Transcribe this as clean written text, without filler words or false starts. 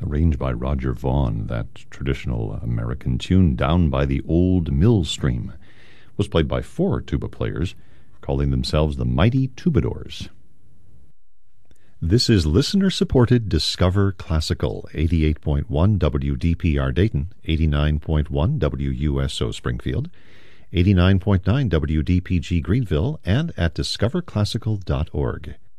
arranged by Roger Vaughan. That traditional American tune, Down by the Old Mill Stream, was played by 4 tuba players, calling themselves the Mighty Tubadors. This is listener-supported Discover Classical, 88.1 WDPR Dayton, 89.1 WUSO Springfield, 89.9 WDPG Greenville, and at discoverclassical.org.